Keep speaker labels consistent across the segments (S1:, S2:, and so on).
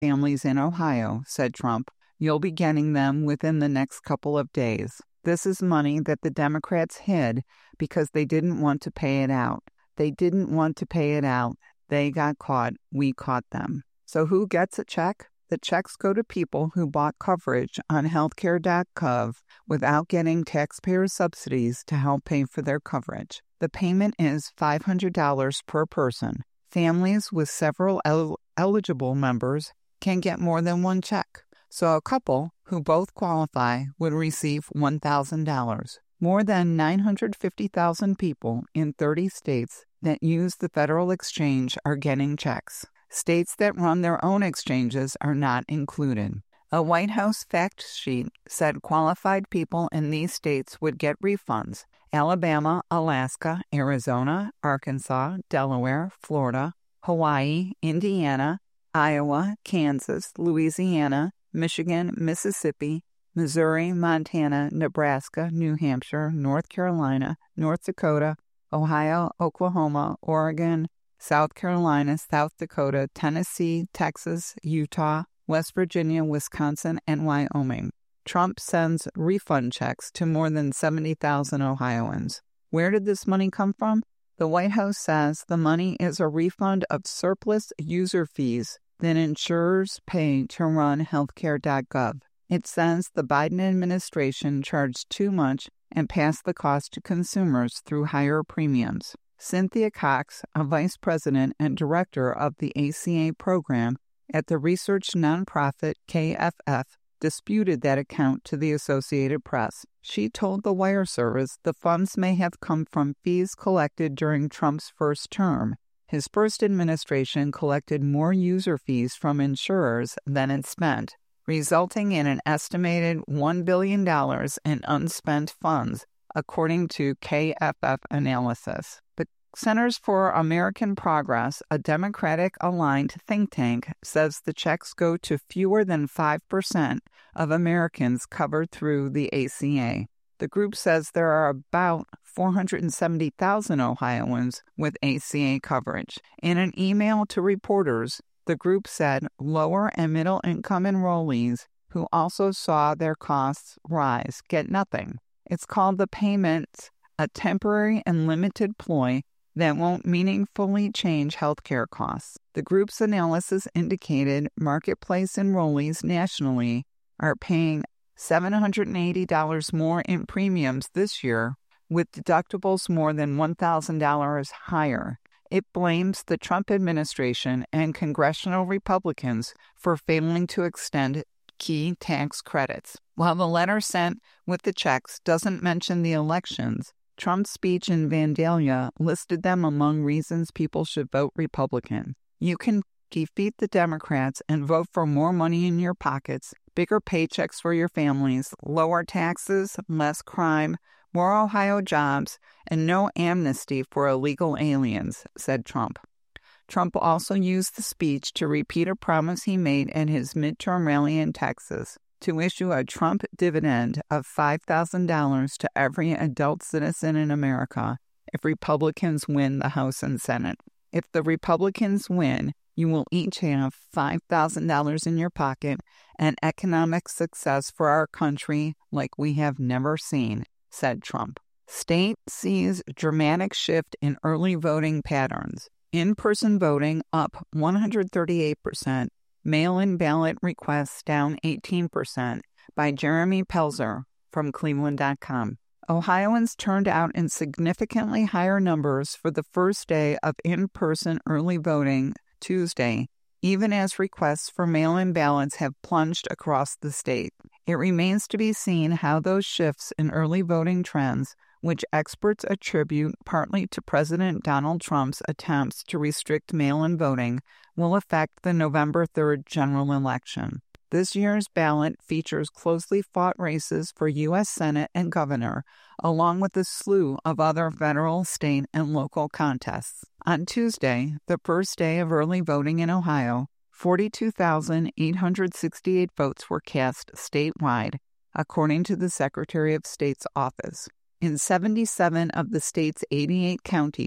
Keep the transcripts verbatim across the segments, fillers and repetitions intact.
S1: families in Ohio, said Trump. You'll be getting them within the next couple of days. This is money that the Democrats hid because they didn't want to pay it out. They didn't want to pay it out. They got caught. We caught them. So who gets a check? The checks go to people who bought coverage on healthcare dot gov without getting taxpayer subsidies to help pay for their coverage. The payment is five hundred dollars per person. Families with several el- eligible members can get more than one check. So a couple who both qualify would receive one thousand dollars. More than nine hundred fifty thousand people in thirty states that use the federal exchange are getting checks. States that run their own exchanges are not included. A White House fact sheet said qualified people in these states would get refunds. Alabama, Alaska, Arizona, Arkansas, Delaware, Florida, Hawaii, Indiana, Iowa, Kansas, Louisiana, Michigan, Mississippi, Missouri, Montana, Nebraska, New Hampshire, North Carolina, North Dakota, Ohio, Oklahoma, Oregon, South Carolina, South Dakota, Tennessee, Texas, Utah, West Virginia, Wisconsin, and Wyoming. Trump sends refund checks to more than seventy thousand Ohioans. Where did this money come from? The White House says the money is a refund of surplus user fees that insurers pay to run healthcare dot gov. It says the Biden administration charged too much and passed the cost to consumers through higher premiums. Cynthia Cox, a vice president and director of the A C A program at the research nonprofit K F F, disputed that account to the Associated Press. She told the wire service the funds may have come from fees collected during Trump's first term. His first administration collected more user fees from insurers than it spent, resulting in an estimated one billion dollars in unspent funds, according to K F F analysis. The Centers for American Progress, a Democratic-aligned think tank, says the checks go to fewer than five percent of Americans covered through the A C A. The group says there are about four hundred seventy thousand Ohioans with A C A coverage. In an email to reporters, the group said lower and middle-income enrollees who also saw their costs rise get nothing. It's called the payment, a temporary and limited ploy that won't meaningfully change healthcare costs. The group's analysis indicated marketplace enrollees nationally are paying seven hundred eighty dollars more in premiums this year, with deductibles more than one thousand dollars higher. It blames the Trump administration and congressional Republicans for failing to extend key tax credits. While the letter sent with the checks doesn't mention the elections, Trump's speech in Vandalia listed them among reasons people should vote Republican. You can defeat the Democrats and vote for more money in your pockets, bigger paychecks for your families, lower taxes, less crime, more Ohio jobs, and no amnesty for illegal aliens, said Trump. Trump also used the speech to repeat a promise he made at his midterm rally in Texas to issue a Trump dividend of five thousand dollars to every adult citizen in America if Republicans win the House and Senate. If the Republicans win, you will each have five thousand dollars in your pocket and economic success for our country like we have never seen, said Trump. State sees dramatic shift in early voting patterns. In-person voting up one hundred thirty-eight percent. Mail-in ballot requests down eighteen percent by Jeremy Pelzer from Cleveland dot com. Ohioans turned out in significantly higher numbers for the first day of in-person early voting Tuesday, even as requests for mail-in ballots have plunged across the state. It remains to be seen how those shifts in early voting trends, which experts attribute partly to President Donald Trump's attempts to restrict mail-in voting, will affect the November third general election. This year's ballot features closely fought races for U S Senate and governor, along with a slew of other federal, state, and local contests. On Tuesday, the first day of early voting in Ohio, forty-two thousand eight hundred sixty-eight votes were cast statewide, according to the Secretary of State's office. In seventy-seven of the state's eighty-eight counties,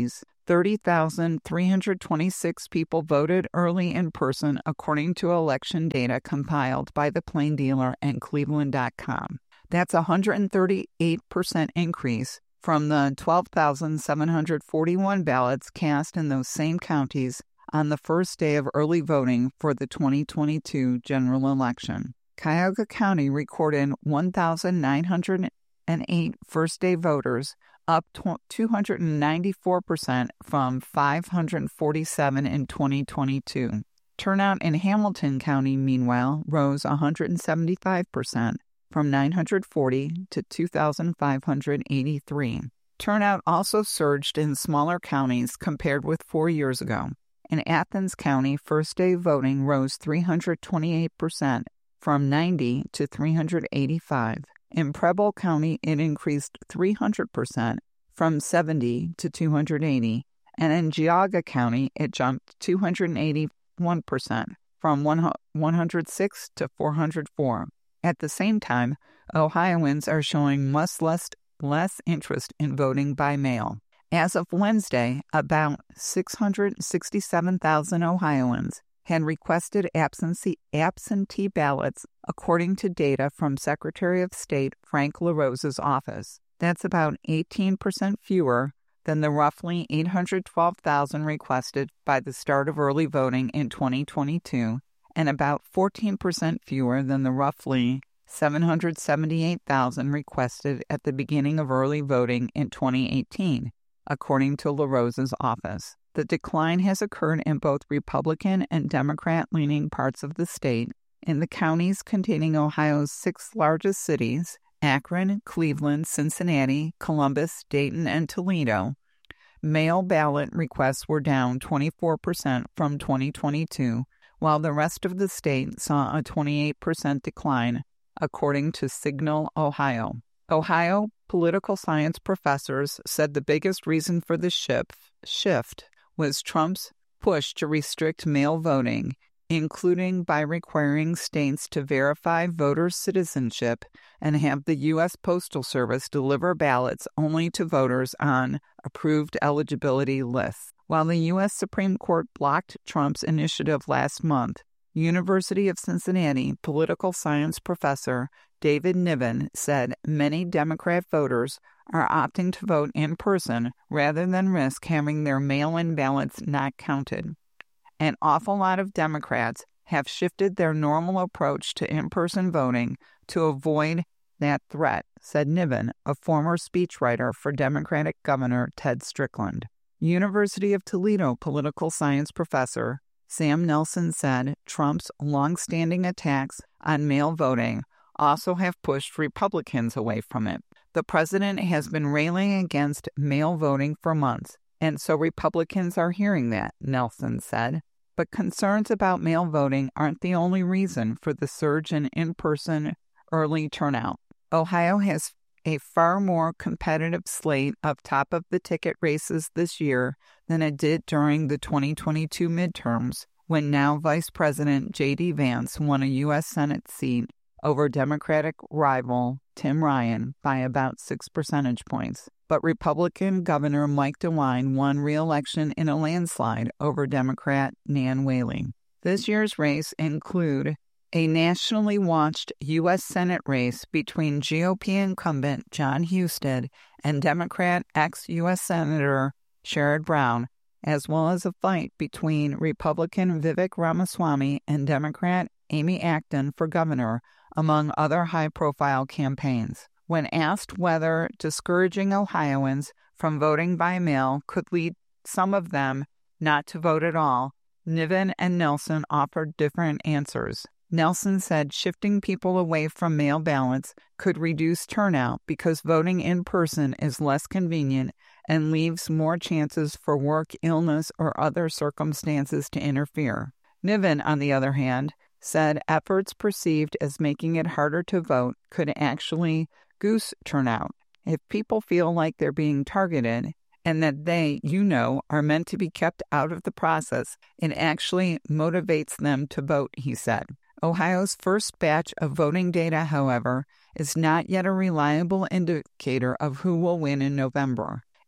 S1: thirty thousand three hundred twenty-six people voted early in person, according to election data compiled by The Plain Dealer and Cleveland dot com. That's a one hundred thirty-eight percent increase from the twelve thousand seven hundred forty-one ballots cast in those same counties on the first day of early voting for the twenty twenty-two general election. Cuyahoga County recorded one thousand nine hundred eight first-day voters, up two hundred ninety-four percent from five hundred forty-seven in twenty twenty-two. Turnout in Hamilton County, meanwhile, rose one hundred seventy-five percent from nine hundred forty to two thousand five hundred eighty-three. Turnout also surged in smaller counties compared with four years ago. In Athens County, first-day voting rose three hundred twenty-eight percent from ninety to three hundred eighty-five. In Preble County, it increased three hundred percent from seventy to two hundred eighty, and in Geauga County, it jumped two hundred eighty-one percent from one hundred six to four hundred four. At the same time, Ohioans are showing much less, less interest in voting by mail. As of Wednesday, about six hundred sixty-seven thousand Ohioans had requested absentee, absentee ballots, according to data from Secretary of State Frank LaRosa's office. That's about eighteen percent fewer than the roughly eight hundred twelve thousand requested by the start of early voting in twenty twenty-two, and about fourteen percent fewer than the roughly seven hundred seventy-eight thousand requested at the beginning of early voting in twenty eighteen, according to LaRosa's office. The decline has occurred in both Republican and Democrat-leaning parts of the state. In the counties containing Ohio's six largest cities, Akron, Cleveland, Cincinnati, Columbus, Dayton, and Toledo, mail ballot requests were down twenty-four percent from twenty twenty-two, while the rest of the state saw a twenty-eight percent decline, according to Signal Ohio. Ohio political science professors said the biggest reason for the shift, shift was Trump's push to restrict mail voting, including by requiring states to verify voters' citizenship and have the U S Postal Service deliver ballots only to voters on approved eligibility lists. While the U S Supreme Court blocked Trump's initiative last month, University of Cincinnati political science professor David Niven said many Democrat voters are opting to vote in person rather than risk having their mail-in ballots not counted. An awful lot of Democrats have shifted their normal approach to in-person voting to avoid that threat, said Niven, a former speechwriter for Democratic Governor Ted Strickland. University of Toledo political science professor Sam Nelson said Trump's long-standing attacks on mail voting also have pushed Republicans away from it. The president has been railing against mail voting for months, and so Republicans are hearing that, Nelson said. But concerns about mail voting aren't the only reason for the surge in in-person early turnout. Ohio has a far more competitive slate of top-of-the-ticket races this year than it did during the twenty twenty-two midterms, when now Vice President J D Vance won a U S Senate seat over Democratic rival Tim Ryan by about six percentage points. But Republican Governor Mike DeWine won re-election in a landslide over Democrat Nan Whaley. This year's race include a nationally watched U S Senate race between G O P incumbent John Husted and Democrat ex-U S Senator Sherrod Brown, as well as a fight between Republican Vivek Ramaswamy and Democrat Amy Acton for governor, among other high-profile campaigns. When asked whether discouraging Ohioans from voting by mail could lead some of them not to vote at all, Niven and Nelson offered different answers. Nelson said shifting people away from mail ballots could reduce turnout because voting in person is less convenient and leaves more chances for work, illness, or other circumstances to interfere. Niven, on the other hand, said efforts perceived as making it harder to vote could actually goose turnout. If people feel like they're being targeted and that they, you know, are meant to be kept out of the process, it actually motivates them to vote, he said. Ohio's first batch of voting data, however, is not yet a reliable indicator of who will win in November.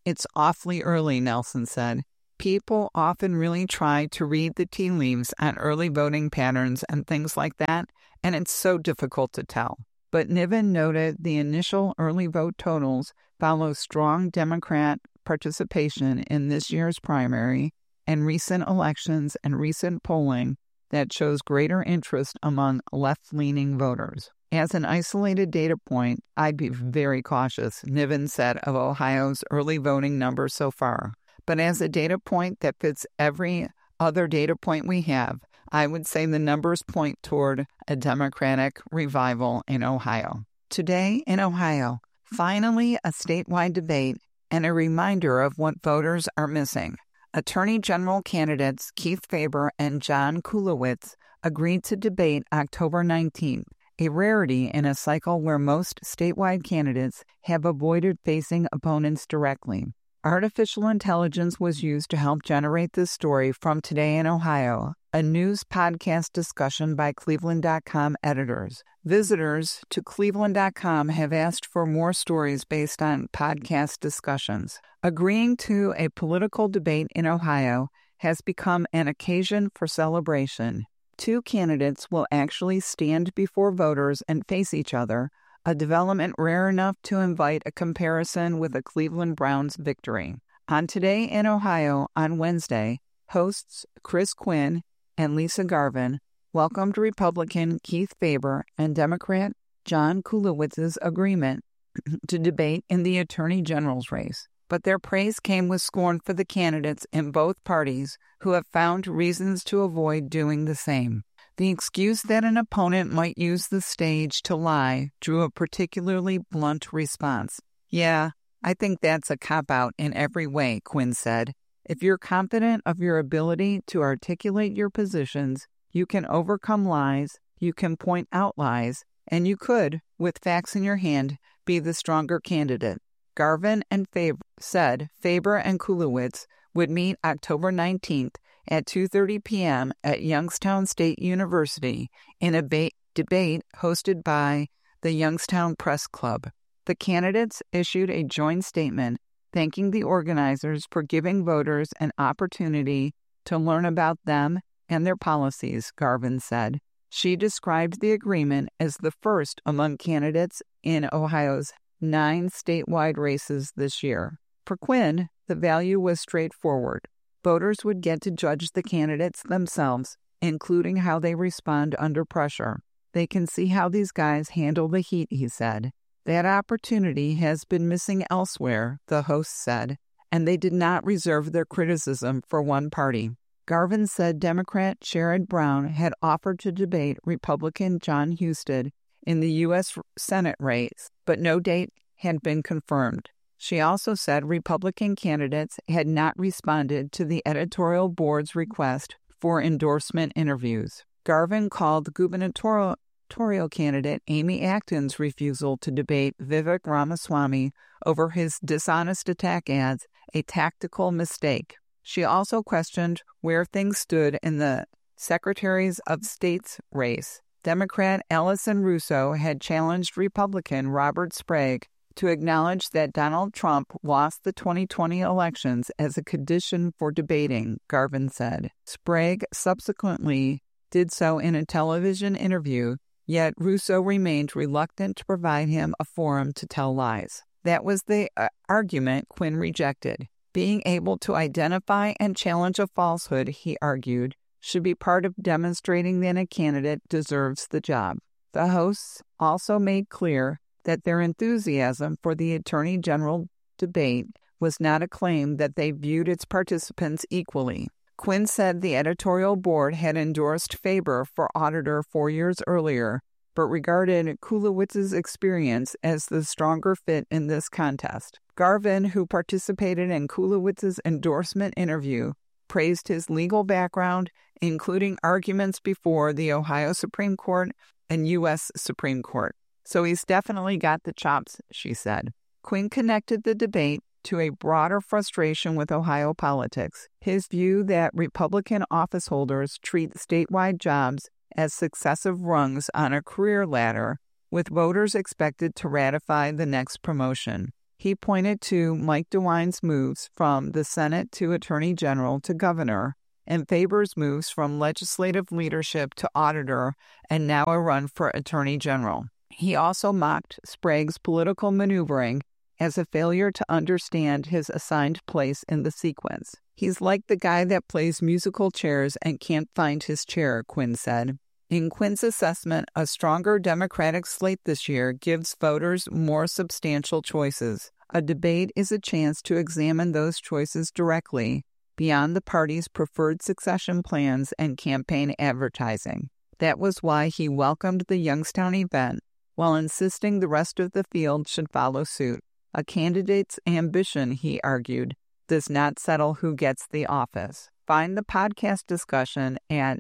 S1: It's awfully early, Nelson said. People often really try to read the tea leaves on early voting patterns and things like that, and it's so difficult to tell. But Niven noted the initial early vote totals follow strong Democrat participation in this year's primary and recent elections and recent polling that shows greater interest among left-leaning voters. As an isolated data point, I'd be very cautious, Niven said of Ohio's early voting numbers so far. But as a data point that fits every other data point we have, I would say the numbers point toward a Democratic revival in Ohio. Today in Ohio, finally a statewide debate and a reminder of what voters are missing. Attorney General candidates Keith Faber and John Kulowitz agreed to debate October nineteenth, a rarity in a cycle where most statewide candidates have avoided facing opponents directly. Artificial intelligence was used to help generate this story from Today in Ohio, a news podcast discussion by Cleveland dot com editors. Visitors to Cleveland dot com have asked for more stories based on podcast discussions. Agreeing to a political debate in Ohio has become an occasion for celebration. Two candidates will actually stand before voters and face each other, a development rare enough to invite a comparison with a Cleveland Browns victory. On Today in Ohio on Wednesday, hosts Chris Quinn and Lisa Garvin welcomed Republican Keith Faber and Democrat John Kulowitz's agreement to debate in the Attorney General's race. But their praise came with scorn for the candidates in both parties who have found reasons to avoid doing the same. The excuse that an opponent might use the stage to lie drew a particularly blunt response. Yeah, I think that's a cop-out in every way, Quinn said. If you're confident of your ability to articulate your positions, you can overcome lies, you can point out lies, and you could, with facts in your hand, be the stronger candidate. Garvin and Faber said Faber and Kulowitz would meet October nineteenth at two thirty p.m. at Youngstown State University in a ba- debate hosted by the Youngstown Press Club. The candidates issued a joint statement thanking the organizers for giving voters an opportunity to learn about them and their policies, Garvin said. She described the agreement as the first among candidates in Ohio's nine statewide races this year. For Quinn, the value was straightforward. Voters would get to judge the candidates themselves, including how they respond under pressure. They can see how these guys handle the heat, he said. That opportunity has been missing elsewhere, the host said, and they did not reserve their criticism for one party. Garvin said Democrat Sherrod Brown had offered to debate Republican John Husted in the U S Senate race, but no date had been confirmed. She also said Republican candidates had not responded to the editorial board's request for endorsement interviews. Garvin called gubernatorial candidate Amy Acton's refusal to debate Vivek Ramaswamy over his dishonest attack ads a tactical mistake. She also questioned where things stood in the Secretaries of State's race. Democrat Allison Russo had challenged Republican Robert Sprague to acknowledge that Donald Trump lost the twenty twenty elections as a condition for debating, Garvin said. Sprague subsequently did so in a television interview, yet Russo remained reluctant to provide him a forum to tell lies. That was the uh, argument Quinn rejected. Being able to identify and challenge a falsehood, he argued, should be part of demonstrating that a candidate deserves the job. The hosts also made clear that their enthusiasm for the Attorney General debate was not a claim that they viewed its participants equally. Quinn said the editorial board had endorsed Faber for auditor four years earlier, but regarded Kulowitz's experience as the stronger fit in this contest. Garvin, who participated in Kulowitz's endorsement interview, praised his legal background, including arguments before the Ohio Supreme Court and U S Supreme Court. So he's definitely got the chops, she said. Quinn connected the debate to a broader frustration with Ohio politics, his view that Republican office holders treat statewide jobs as successive rungs on a career ladder, with voters expected to ratify the next promotion. He pointed to Mike DeWine's moves from the Senate to Attorney General to Governor, and Faber's moves from legislative leadership to auditor, and now a run for Attorney General. He also mocked Sprague's political maneuvering as a failure to understand his assigned place in the sequence. He's like the guy that plays musical chairs and can't find his chair, Quinn said. In Quinn's assessment, a stronger Democratic slate this year gives voters more substantial choices. A debate is a chance to examine those choices directly, beyond the party's preferred succession plans and campaign advertising. That was why he welcomed the Youngstown event, while insisting the rest of the field should follow suit. A candidate's ambition, he argued, does not settle who gets the office. Find the podcast discussion at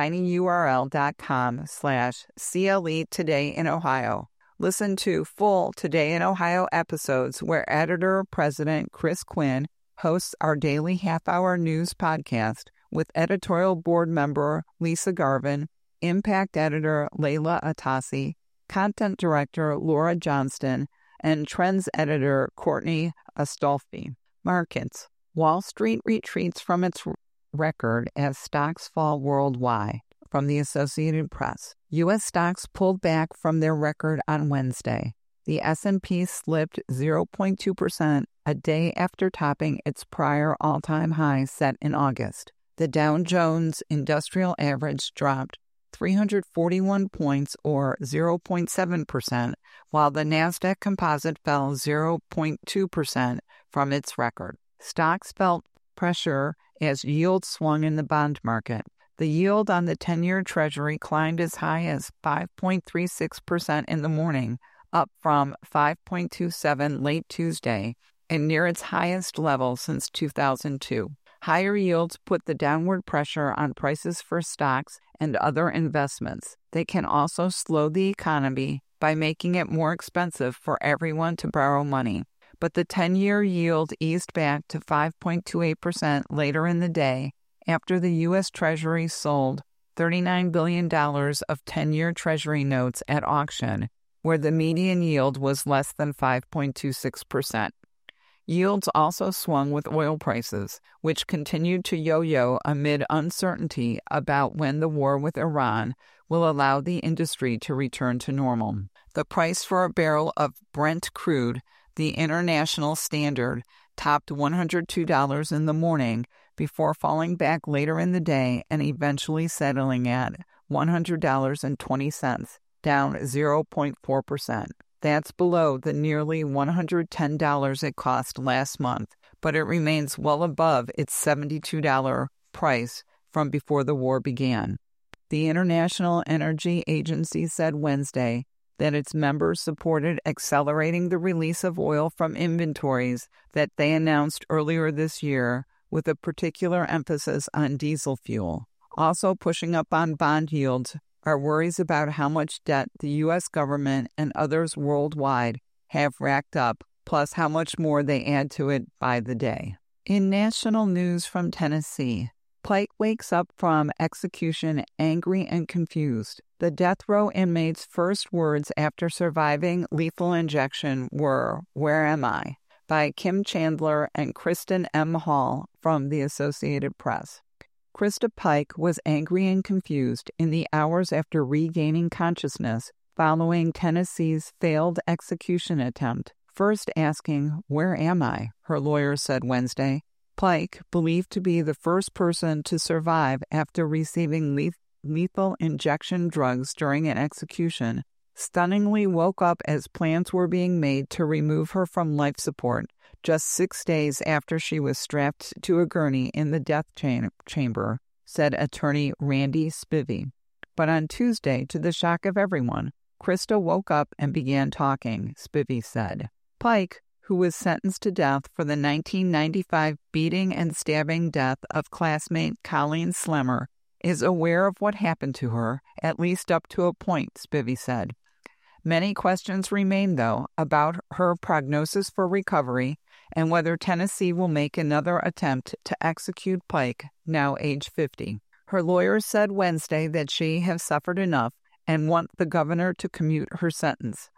S1: tinyurl.com slash CLE Today in Ohio. Listen to full Today in Ohio episodes where editor-president Chris Quinn hosts our daily half-hour news podcast with editorial board member Lisa Garvin, impact editor Layla Atassi, content director Laura Johnston, and trends editor Courtney Astolfi. Markets. Wall Street retreats from its record as stocks fall worldwide. From the Associated Press. U S stocks pulled back from their record on Wednesday. The S and P slipped zero point two percent a day after topping its prior all-time high set in August. The Dow Jones Industrial Average dropped three hundred forty-one points or zero point seven percent, while the Nasdaq Composite fell zero point two percent from its record. Stocks felt pressure as yields swung in the bond market. The yield on the ten-year Treasury climbed as high as five point three six percent in the morning, up from five point two seven late Tuesday, and near its highest level since two thousand two. Higher yields put the downward pressure on prices for stocks and other investments. They can also slow the economy by making it more expensive for everyone to borrow money. But the ten-year yield eased back to five point two eight percent later in the day after the U S Treasury sold thirty-nine billion dollars of ten-year Treasury notes at auction, where the median yield was less than five point two six percent. Yields also swung with oil prices, which continued to yo-yo amid uncertainty about when the war with Iran will allow the industry to return to normal. The price for a barrel of Brent crude, the international standard, topped one hundred two dollars in the morning before falling back later in the day and eventually settling at one hundred dollars and twenty cents, down zero point four percent. That's below the nearly one hundred ten dollars it cost last month, but it remains well above its seventy-two dollars price from before the war began. The International Energy Agency said Wednesday that its members supported accelerating the release of oil from inventories that they announced earlier this year, with a particular emphasis on diesel fuel. Also pushing up on bond yields are worries about how much debt the U S government and others worldwide have racked up, plus how much more they add to it by the day. In national news from Tennessee, Pike wakes up from execution angry and confused. The death row inmate's first words after surviving lethal injection were, "Where am I?" by Kim Chandler and Kristen M. Hall from the Associated Press. Krista Pike was angry and confused in the hours after regaining consciousness following Tennessee's failed execution attempt, first asking, "Where am I?" her lawyer said Wednesday. Pike, believed to be the first person to survive after receiving le- lethal injection drugs during an execution, stunningly woke up as plans were being made to remove her from life support just six days after she was strapped to a gurney in the death cha- chamber, said attorney Randy Spivey. But on Tuesday, to the shock of everyone, Krista woke up and began talking, Spivey said. Pike, who was sentenced to death for the nineteen ninety-five beating and stabbing death of classmate Colleen Slemmer, is aware of what happened to her, at least up to a point, Spivey said. Many questions remain, though, about her prognosis for recovery and whether Tennessee will make another attempt to execute Pike, now age fifty. Her lawyers said Wednesday that she has suffered enough and want the governor to commute her sentence.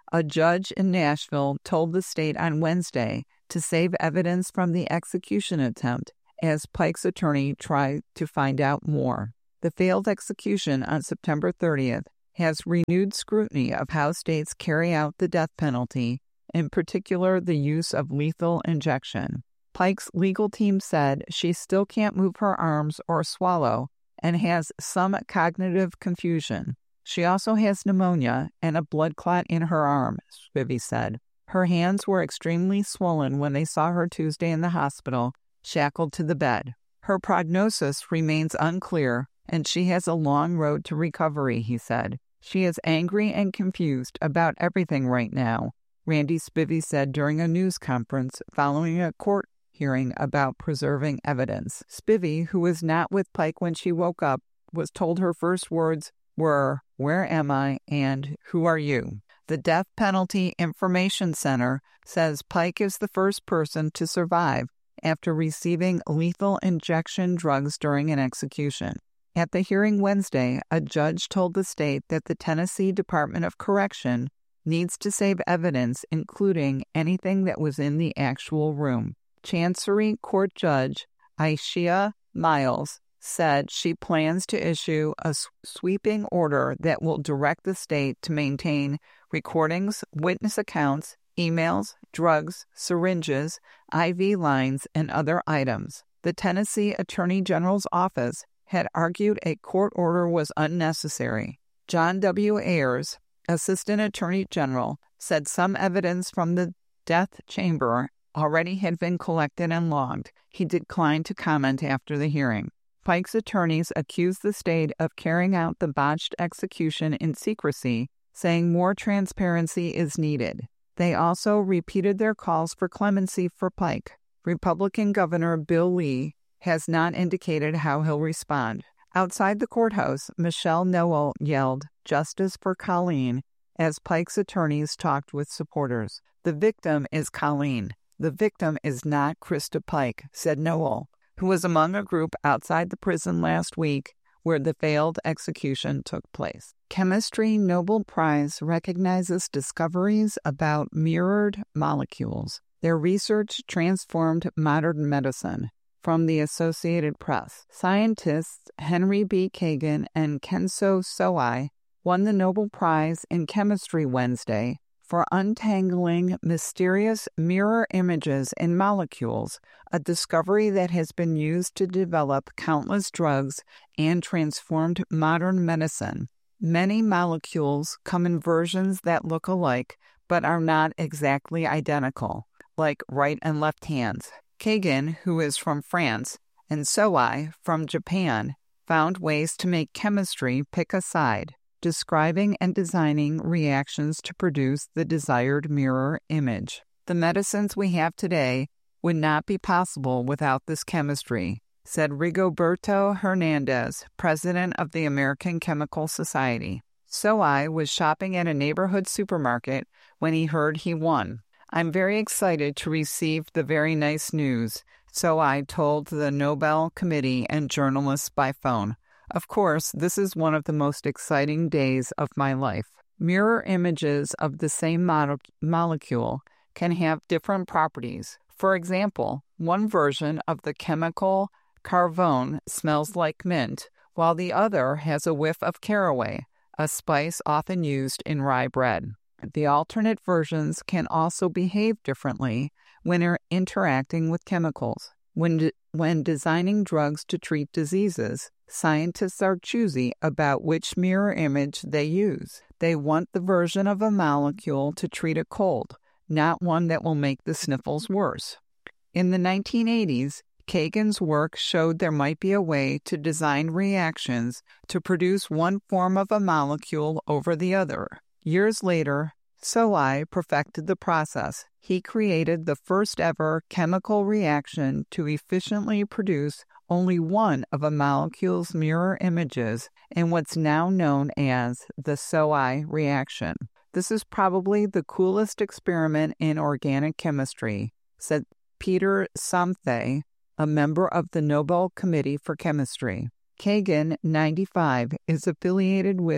S1: A judge in Nashville told the state on Wednesday to save evidence from the execution attempt as Pike's attorney tried to find out more. The failed execution on September thirtieth has renewed scrutiny of how states carry out the death penalty, in particular the use of lethal injection. Pike's legal team said she still can't move her arms or swallow and has some cognitive confusion. She also has pneumonia and a blood clot in her arm, Spivey said. Her hands were extremely swollen when they saw her Tuesday in the hospital, shackled to the bed. Her prognosis remains unclear, and she has a long road to recovery, he said. She is angry and confused about everything right now, Randy Spivey said during a news conference following a court hearing about preserving evidence. Spivey, who was not with Pike when she woke up, was told her first words were, "Where am I?" and "Who are you?" The Death Penalty Information Center says Pike is the first person to survive after receiving lethal injection drugs during an execution. At the hearing Wednesday, a judge told the state that the Tennessee Department of Correction needs to save evidence, including anything that was in the actual room. Chancery Court Judge Aishia Miles said she plans to issue a sweeping order that will direct the state to maintain recordings, witness accounts, emails, drugs, syringes, I V lines, and other items. The Tennessee Attorney General's office had argued a court order was unnecessary. John W. Ayers, Assistant Attorney General, said some evidence from the death chamber already had been collected and logged. He declined to comment after the hearing. Pike's attorneys accused the state of carrying out the botched execution in secrecy, saying more transparency is needed. They also repeated their calls for clemency for Pike. Republican Governor Bill Lee has not indicated how he'll respond. Outside the courthouse, Michelle Noel yelled, "Justice for Colleen," as Pike's attorneys talked with supporters. "The victim is Colleen. The victim is not Krista Pike," said Noel, who was among a group outside the prison last week where the failed execution took place. Chemistry Nobel Prize recognizes discoveries about mirrored molecules. Their research transformed modern medicine. From the Associated Press, scientists Henry B. Kagan and Kenso Soai won the Nobel Prize in Chemistry Wednesday for untangling mysterious mirror images in molecules, a discovery that has been used to develop countless drugs and transformed modern medicine. Many molecules come in versions that look alike but are not exactly identical, like right and left hands. Kagan, who is from France, and Soai, from Japan, found ways to make chemistry pick a side, describing and designing reactions to produce the desired mirror image. The medicines we have today would not be possible without this chemistry, said Rigoberto Hernandez, president of the American Chemical Society. Soai was shopping at a neighborhood supermarket when he heard he won. "I'm very excited to receive the very nice news," Soai told the Nobel Committee and journalists by phone. "Of course, this is one of the most exciting days of my life." Mirror images of the same mo- molecule can have different properties. For example, one version of the chemical carvone smells like mint, while the other has a whiff of caraway, a spice often used in rye bread. The alternate versions can also behave differently when they're interacting with chemicals. When, de- when designing drugs to treat diseases, scientists are choosy about which mirror image they use. They want the version of a molecule to treat a cold, not one that will make the sniffles worse. In the nineteen eighties, Kagan's work showed there might be a way to design reactions to produce one form of a molecule over the other. Years later, Soai perfected the process. He created the first ever chemical reaction to efficiently produce only one of a molecule's mirror images in what's now known as the Soai reaction. "This is probably the coolest experiment in organic chemistry," said Peter Samthe, a member of the Nobel Committee for Chemistry. Kagan, ninety-five, is affiliated with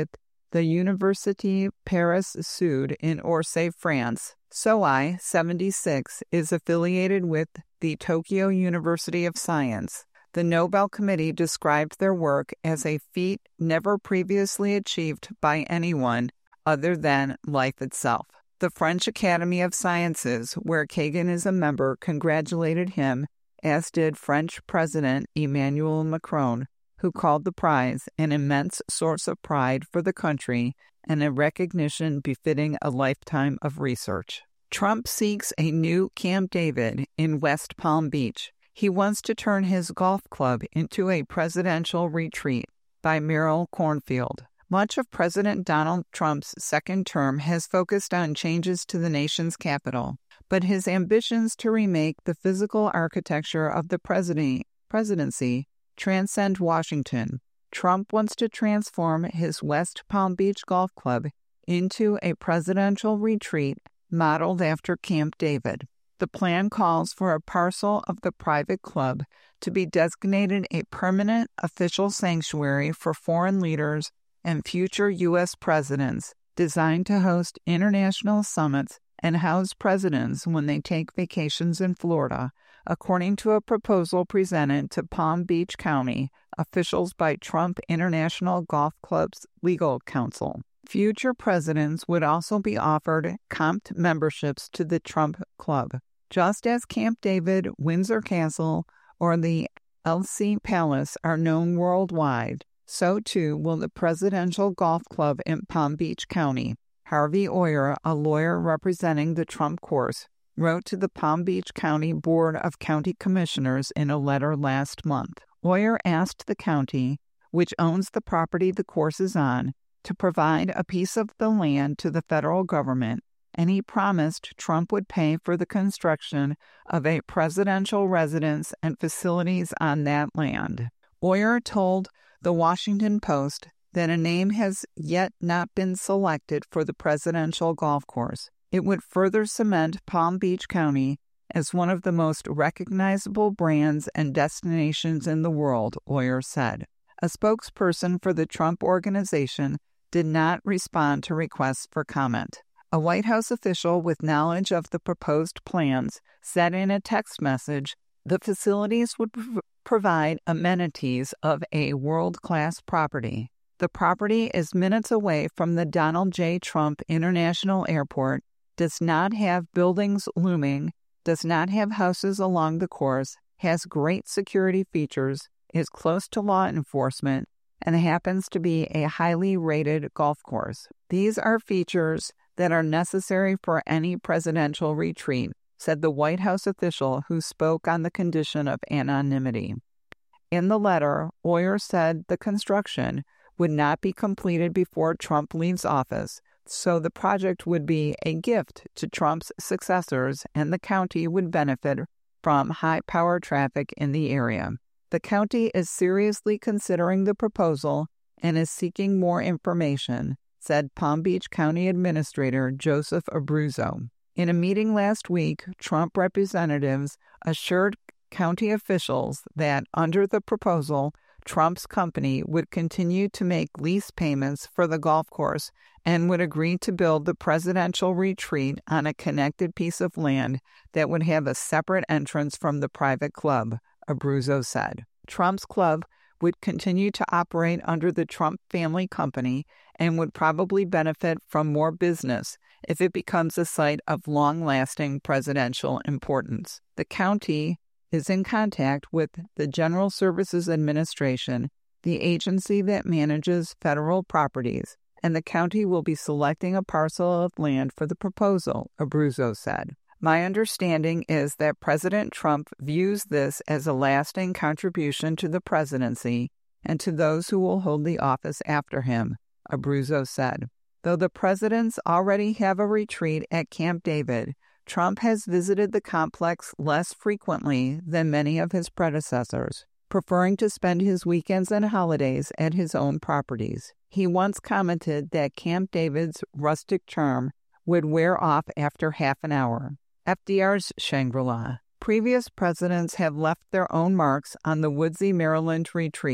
S1: the Université Paris Sud in Orsay, France. S O I seventy-six is affiliated with the Tokyo University of Science. The Nobel Committee described their work as a feat never previously achieved by anyone other than life itself. The French Academy of Sciences, where Kagan is a member, congratulated him, as did French President Emmanuel Macron, who called the prize an immense source of pride for the country and a recognition befitting a lifetime of research. Trump seeks a new Camp David in West Palm Beach. He wants to turn his golf club into a presidential retreat. By Meryl Cornfield. Much of President Donald Trump's second term has focused on changes to the nation's capital, but his ambitions to remake the physical architecture of the president, presidency transcend Washington. Trump wants to transform his West Palm Beach Golf Club into a presidential retreat modeled after Camp David. The plan calls for a parcel of the private club to be designated a permanent official sanctuary for foreign leaders and future U S presidents, designed to host international summits and house presidents when they take vacations in Florida, according to a proposal presented to Palm Beach County officials by Trump International Golf Club's legal counsel. Future presidents would also be offered comped memberships to the Trump Club. Just as Camp David, Windsor Castle, or the Elysee Palace are known worldwide, so too will the Presidential Golf Club in Palm Beach County. Harvey Oyer, a lawyer representing the Trump course, wrote to the Palm Beach County Board of County Commissioners in a letter last month. Oyer asked the county, which owns the property the course is on, to provide a piece of the land to the federal government, and he promised Trump would pay for the construction of a presidential residence and facilities on that land. Oyer told the Washington Post that a name has yet not been selected for the presidential golf course. It would further cement Palm Beach County as one of the most recognizable brands and destinations in the world, Oyer said. A spokesperson for the Trump Organization did not respond to requests for comment. A White House official with knowledge of the proposed plans said in a text message the facilities would pr- provide amenities of a world-class property. The property is minutes away from the Donald J. Trump International Airport, does not have buildings looming, does not have houses along the course, has great security features, is close to law enforcement, and happens to be a highly rated golf course. These are features that are necessary for any presidential retreat, said the White House official who spoke on the condition of anonymity. In the letter, Oyer said the construction would not be completed before Trump leaves office, so the project would be a gift to Trump's successors and the county would benefit from high power traffic in the area. The county is seriously considering the proposal and is seeking more information, said Palm Beach County Administrator Joseph Abruzzo. In a meeting last week, Trump representatives assured county officials that under the proposal, Trump's company would continue to make lease payments for the golf course and would agree to build the presidential retreat on a connected piece of land that would have a separate entrance from the private club, Abruzzo said. Trump's club would continue to operate under the Trump family company and would probably benefit from more business if it becomes a site of long-lasting presidential importance. The county is in contact with the General Services Administration, the agency that manages federal properties, and the county will be selecting a parcel of land for the proposal, Abruzzo said. My understanding is that President Trump views this as a lasting contribution to the presidency and to those who will hold the office after him, Abruzzo said. Though the presidents already have a retreat at Camp David, Trump has visited the complex less frequently than many of his predecessors, preferring to spend his weekends and holidays at his own properties. He once commented that Camp David's rustic charm would wear off after half an hour. F D R's Shangri-La. Previous presidents have left their own marks on the woodsy Maryland retreat,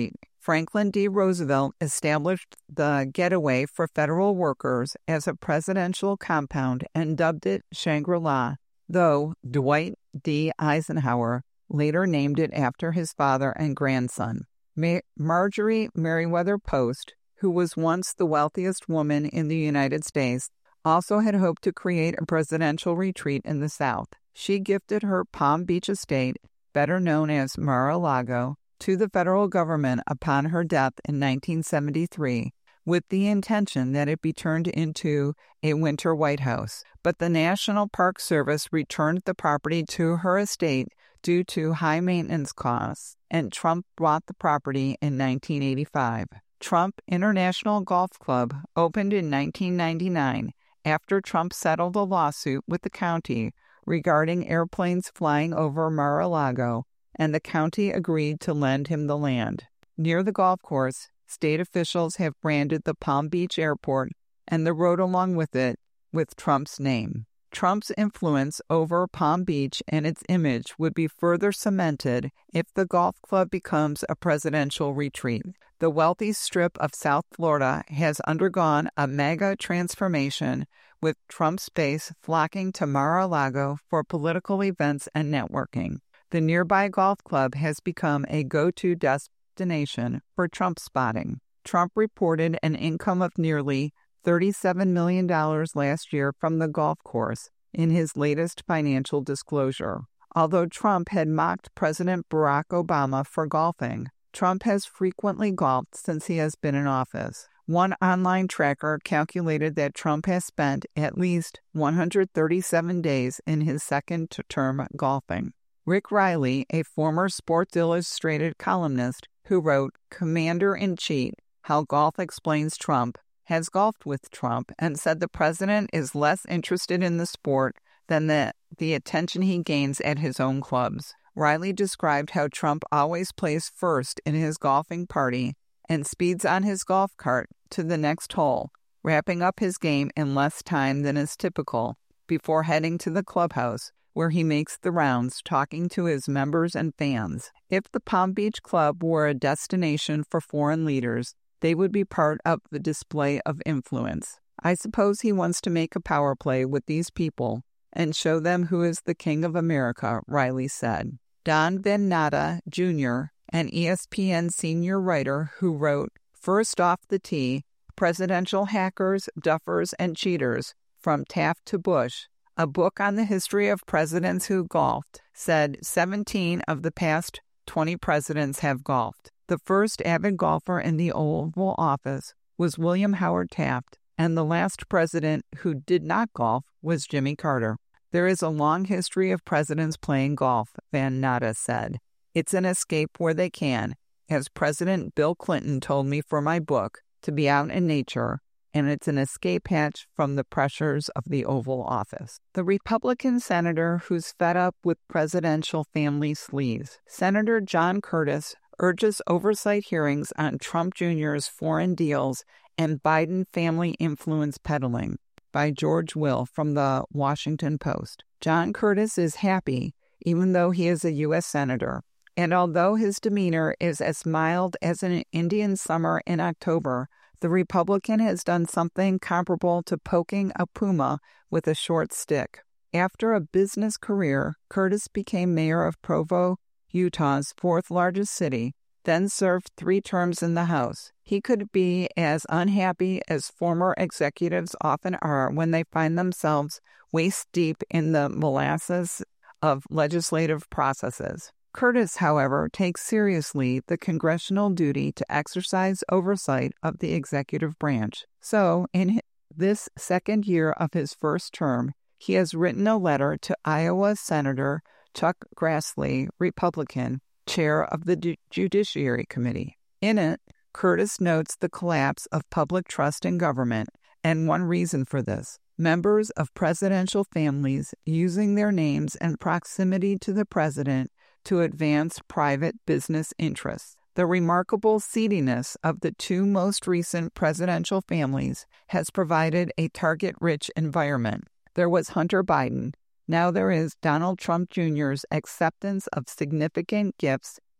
S1: Franklin D. Roosevelt established the Getaway for federal workers as a presidential compound and dubbed it Shangri-La, though Dwight D. Eisenhower later named it after his father and grandson. Ma- Marjorie Merriweather Post, who was once the wealthiest woman in the United States, also had hoped to create a presidential retreat in the South. She gifted her Palm Beach estate, better known as Mar-a-Lago, to the federal government upon her death in nineteen seventy-three, with the intention that it be turned into a winter White House. But the National Park Service returned the property to her estate due to high maintenance costs, and Trump bought the property in nineteen eighty-five. Trump International Golf Club opened in nineteen ninety-nine after Trump settled a lawsuit with the county regarding airplanes flying over Mar-a-Lago, and the county agreed to lend him the land. Near the golf course, state officials have branded the Palm Beach airport and the road along with it with Trump's name. Trump's influence over Palm Beach and its image would be further cemented if the golf club becomes a presidential retreat. The wealthy strip of South Florida has undergone a mega transformation, with Trump's base flocking to Mar-a-Lago for political events and networking. The nearby golf club has become a go-to destination for Trump spotting. Trump reported an income of nearly thirty-seven million dollars last year from the golf course in his latest financial disclosure. Although Trump had mocked President Barack Obama for golfing, Trump has frequently golfed since he has been in office. One online tracker calculated that Trump has spent at least one hundred thirty-seven days in his second term golfing. Rick Riley, a former Sports Illustrated columnist who wrote Commander-in-Chief, How Golf Explains Trump, has golfed with Trump and said the president is less interested in the sport than the, the attention he gains at his own clubs. Riley described how Trump always plays first in his golfing party and speeds on his golf cart to the next hole, wrapping up his game in less time than is typical, before heading to the clubhouse, where he makes the rounds talking to his members and fans. If the Palm Beach Club were a destination for foreign leaders, they would be part of the display of influence. I suppose he wants to make a power play with these people and show them who is the king of America, Riley said. Don Van Natta, Junior, an E S P N senior writer who wrote First Off the Tee, Presidential Hackers, Duffers, and Cheaters, From Taft to Bush, a book on the history of presidents who golfed, said seventeen of the past twenty presidents have golfed. The first avid golfer in the Oval Office was William Howard Taft, and the last president who did not golf was Jimmy Carter. There is a long history of presidents playing golf, Van Natta said. It's an escape where they can, as President Bill Clinton told me for my book, to be out in nature, and it's an escape hatch from the pressures of the Oval Office. The Republican senator who's fed up with presidential family sleaze, Senator John Curtis, urges oversight hearings on Trump Junior's foreign deals and Biden family influence peddling, by George Will from the Washington Post. John Curtis is happy, even though he is a U S senator, and although his demeanor is as mild as an Indian summer in October, the Republican has done something comparable to poking a puma with a short stick. After a business career, Curtis became mayor of Provo, Utah's fourth largest city, then served three terms in the House. He could be as unhappy as former executives often are when they find themselves waist-deep in the molasses of legislative processes. Curtis, however, takes seriously the congressional duty to exercise oversight of the executive branch. So, in this second year of his first term, he has written a letter to Iowa Senator Chuck Grassley, Republican, chair of the Judiciary Committee. In it, Curtis notes the collapse of public trust in government and one reason for this: members of presidential families using their names and proximity to the president to advance private business interests. The remarkable seediness of the two most recent presidential families has provided a target-rich environment. There was Hunter Biden. Now there is Donald Trump Junior's acceptance of significant gifts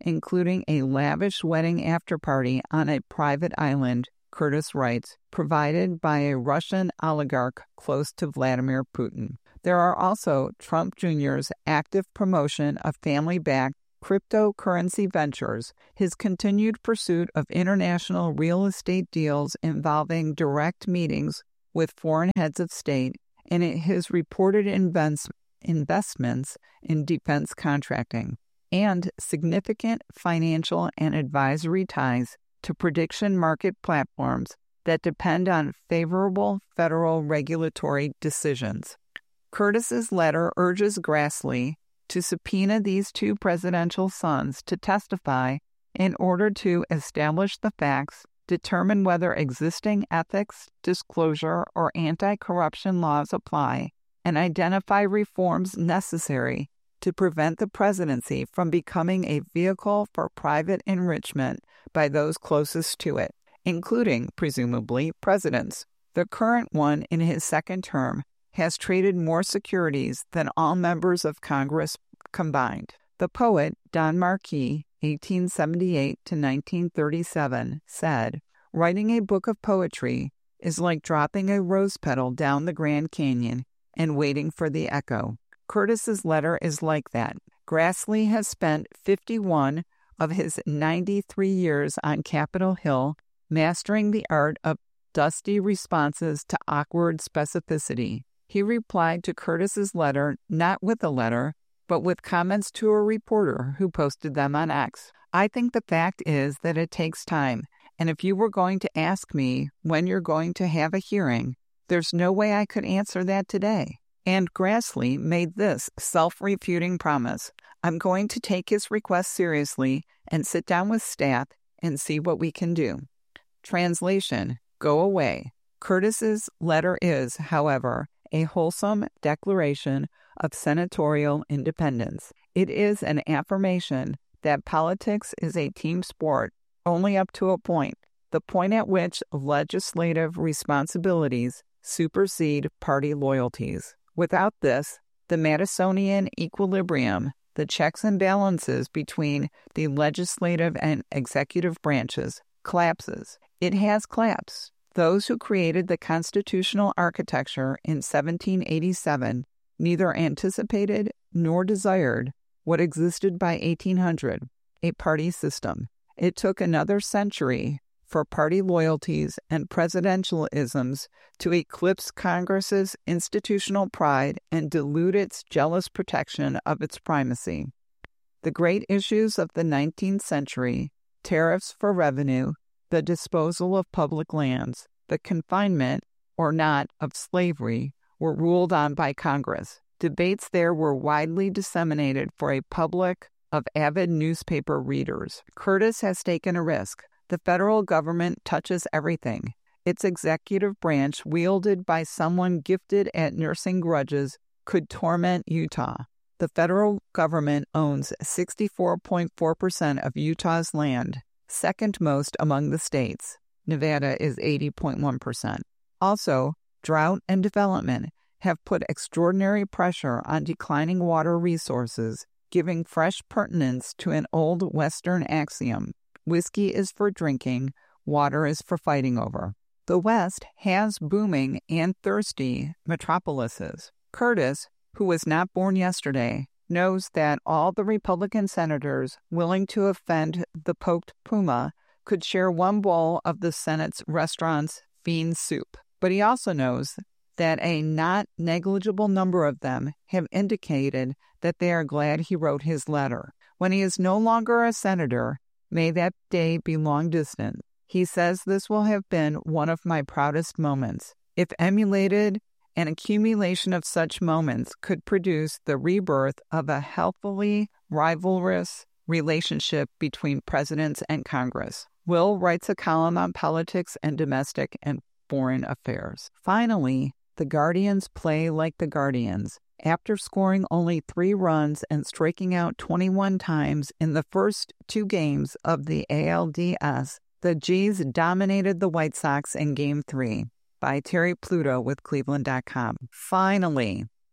S1: including a lavish wedding after-party on a private island, Curtis writes, provided by a Russian oligarch close to Vladimir Putin. There are also Trump Junior's active promotion of family-backed cryptocurrency ventures, his continued pursuit of international real estate deals involving direct meetings with foreign heads of state, and his reported invest- investments in defense contracting, and significant financial and advisory ties to prediction market platforms that depend on favorable federal regulatory decisions. Curtis's letter urges Grassley to subpoena these two presidential sons to testify in order to establish the facts, determine whether existing ethics, disclosure, or anti-corruption laws apply, and identify reforms necessary to prevent the presidency from becoming a vehicle for private enrichment by those closest to it, including, presumably, presidents. The current one in his second term has traded more securities than all members of Congress combined. The poet Don Marquis, eighteen seventy-eight to nineteen thirty-seven, said, "Writing a book of poetry is like dropping a rose petal down the Grand Canyon and waiting for the echo." Curtis's letter is like that. Grassley has spent fifty-one of his ninety-three years on Capitol Hill mastering the art of dusty responses to awkward specificity. He replied to Curtis's letter not with a letter, but with comments to a reporter who posted them on X. "I think the fact is that it takes time, and if you were going to ask me when you're going to have a hearing, there's no way I could answer that today." And Grassley made this self-refuting promise: "I'm going to take his request seriously and sit down with staff and see what we can do." Translation: go away. Curtis's letter is, however, a wholesome declaration of senatorial independence. It is an affirmation that politics is a team sport only up to a point, the point at which legislative responsibilities supersede party loyalties. Without this, the Madisonian equilibrium, the checks and balances between the legislative and executive branches, collapses. It has collapsed. Those who created the constitutional architecture in seventeen eighty-seven neither anticipated nor desired what existed by eighteen hundred, a party system. It took another century for party loyalties and presidentialisms to eclipse Congress's institutional pride and dilute its jealous protection of its primacy. The great issues of the nineteenth century, tariffs for revenue, the disposal of public lands, the confinement, or not, of slavery, were ruled on by Congress. Debates there were widely disseminated for a public of avid newspaper readers. Curtis has taken a risk. The federal government touches everything. Its executive branch, wielded by someone gifted at nursing grudges, could torment Utah. The federal government owns sixty-four point four percent of Utah's land, second most among the states. Nevada is eighty point one percent. Also, drought and development have put extraordinary pressure on declining water resources, giving fresh pertinence to an old Western axiom: whiskey is for drinking, water is for fighting over. The West has booming and thirsty metropolises. Curtis, who was not born yesterday, knows that all the Republican senators willing to offend the poked puma could share one bowl of the Senate's restaurant's bean soup. But he also knows that a not negligible number of them have indicated that they are glad he wrote his letter. When he is no longer a senator, may that day be long distant. He says this will have been one of my proudest moments. If emulated, an accumulation of such moments could produce the rebirth of a healthily rivalrous relationship between presidents and Congress. Will writes a column on politics and domestic and foreign affairs. Finally, the Guardians play like the Guardians. After scoring only three runs and striking out twenty-one times in the first two games of the A L D S, the G's dominated the White Sox in Game three. By Terry Pluto with Cleveland dot com. Finally,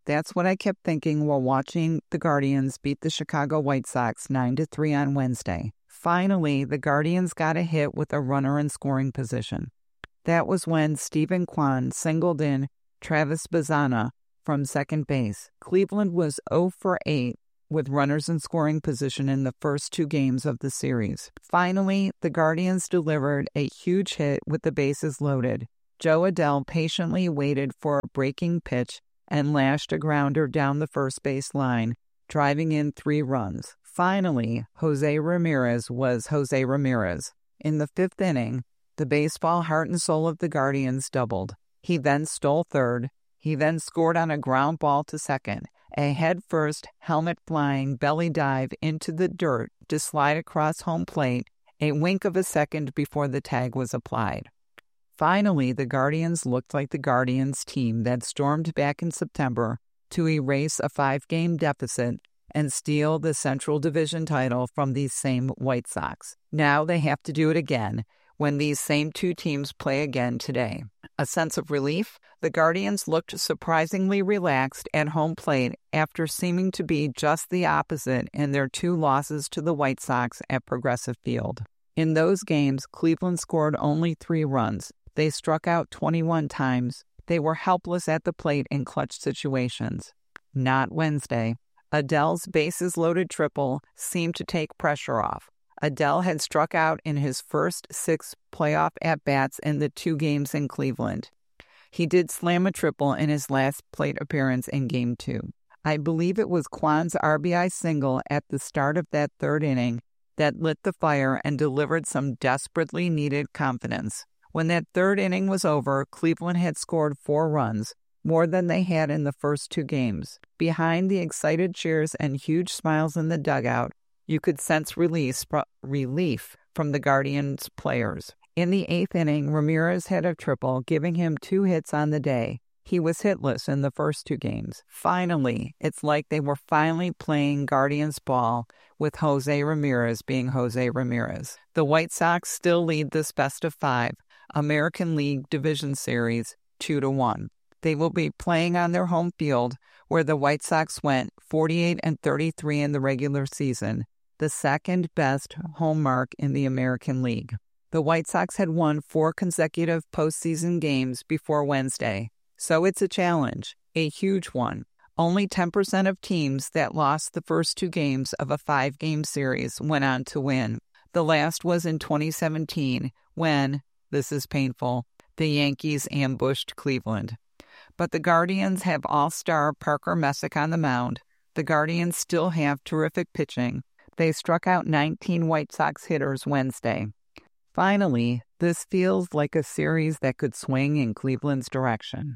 S1: That's what I kept thinking while watching the Guardians beat the Chicago White Sox nine to three on Wednesday. Finally, the Guardians got a hit with a runner in scoring position. That was when Stephen Kwan singled in Travis Bazzana from second base. Cleveland was oh for eight with runners in scoring position in the first two games of the series. Finally, the Guardians delivered a huge hit with the bases loaded. Joe Adell patiently waited for a breaking pitch and lashed a grounder down the first base line, driving in three runs. Finally, Jose Ramirez was Jose Ramirez. In the fifth inning, the baseball heart and soul of the Guardians doubled. He then stole third. He then scored on a ground ball to second. A head-first, helmet-flying belly dive into the dirt to slide across home plate, a wink of a second before the tag was applied. Finally, the Guardians looked like the Guardians team that stormed back in September to erase a five-game deficit and steal the Central Division title from these same White Sox. Now they have to do it again when these same two teams play again today. A sense of relief? The Guardians looked surprisingly relaxed at home plate after seeming to be just the opposite in their two losses to the White Sox at Progressive Field. In those games, Cleveland scored only three runs. They struck out twenty-one times. They were helpless at the plate in clutch situations. Not Wednesday. Adell's bases-loaded triple seemed to take pressure off. Adell had struck out in his first six playoff at-bats in the two games in Cleveland. He did slam a triple in his last plate appearance in Game two. I believe it was Kwan's R B I single at the start of that third inning that lit the fire and delivered some desperately needed confidence. When that third inning was over, Cleveland had scored four runs, more than they had in the first two games. Behind the excited cheers and huge smiles in the dugout, you could sense release, relief from the Guardians players. In the eighth inning, Ramirez had a triple, giving him two hits on the day. He was hitless in the first two games. Finally, it's like they were finally playing Guardians ball with Jose Ramirez being Jose Ramirez. The White Sox still lead this best of five American League Division Series two to one. They will be playing on their home field where the White Sox went forty-eight and thirty-three in the regular season, the second best home mark in the American League. The White Sox had won four consecutive postseason games before Wednesday, so it's a challenge, a huge one. Only ten percent of teams that lost the first two games of a five-game series went on to win. The last was in twenty seventeen when, this is painful, the Yankees ambushed Cleveland. But the Guardians have all-star Parker Messick on the mound. The Guardians still have terrific pitching. They struck out nineteen White Sox hitters Wednesday. Finally, this feels like a series that could swing in Cleveland's direction.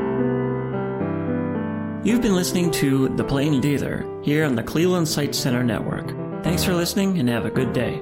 S2: You've been listening to The Plain Dealer here on the Cleveland Sight Center Network. Thanks for listening and have a good day.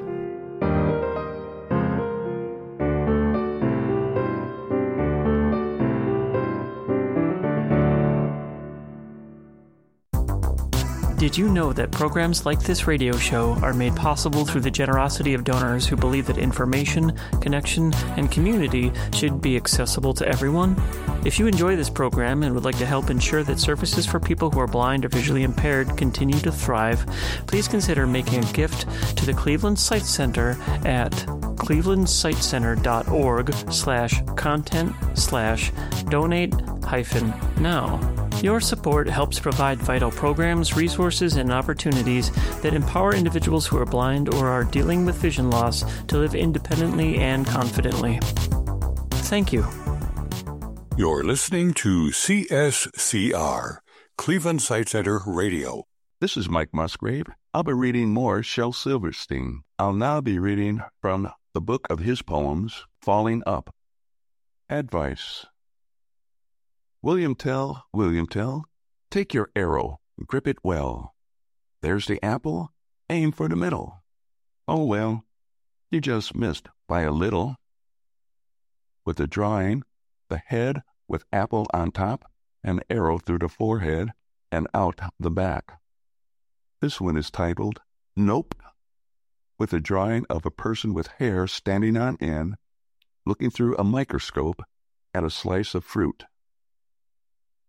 S2: Did you know that programs like this radio show are made possible through the generosity of donors who believe that information, connection, and community should be accessible to everyone? If you enjoy this program and would like to help ensure that services for people who are blind or visually impaired continue to thrive, please consider making a gift to the Cleveland Sight Center at clevelandsightcenter.org slash content slash donate hyphen now. Your support helps provide vital programs, resources, and opportunities that empower individuals who are blind or are dealing with vision loss to live independently and confidently. Thank you.
S3: You're listening to C S C R, Cleveland Sight Center Radio.
S4: This is Mike Musgrave. I'll be reading more Shel Silverstein. I'll now be reading from the book of his poems, Falling Up. Advice. William Tell, William Tell, take your arrow, grip it well. There's the apple, aim for the middle. Oh well, you just missed by a little. With the drawing, the head with apple on top, an arrow through the forehead, and out the back. This one is titled, Nope, with a drawing of a person with hair standing on end, looking through a microscope at a slice of fruit.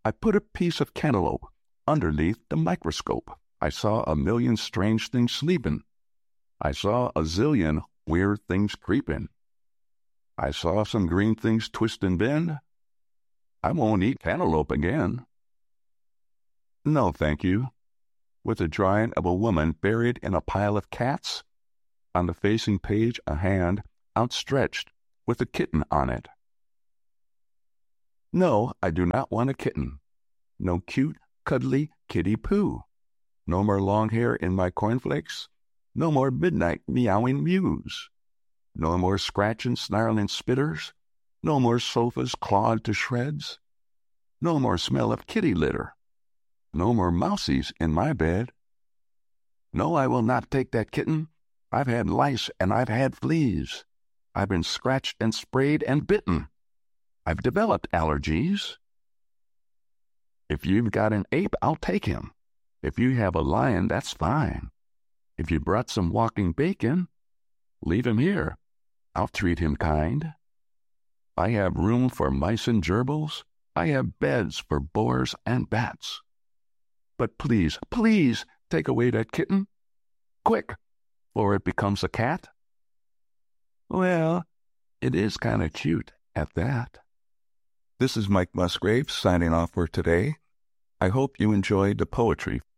S4: I put a piece of cantaloupe underneath the microscope. I saw a million strange things sleeping. I saw a zillion weird things creeping. I saw some green things twist and bend. I won't eat cantaloupe again. No, thank you. With a drawing of a woman buried in a pile of cats, on the facing page a hand outstretched with a kitten on it. No, I do not want a kitten. No cute, cuddly kitty poo. No more long hair in my cornflakes. No more midnight meowing mews. No more scratching, snarling spitters. No more sofas clawed to shreds. No more smell of kitty litter. No more mousies in my bed. No, I will not take that kitten. I've had lice and I've had fleas. I've been scratched and sprayed and bitten. I've developed allergies. If you've got an ape, I'll take him. If you have a lion, that's fine. If you brought some walking bacon, leave him here. I'll treat him kind. I have room for mice and gerbils. I have beds for boars and bats. But please, please take away that kitten. Quick, or it becomes a cat. Well, it is kind of cute at that. This is Mike Musgrave signing off for today. I hope you enjoyed the poetry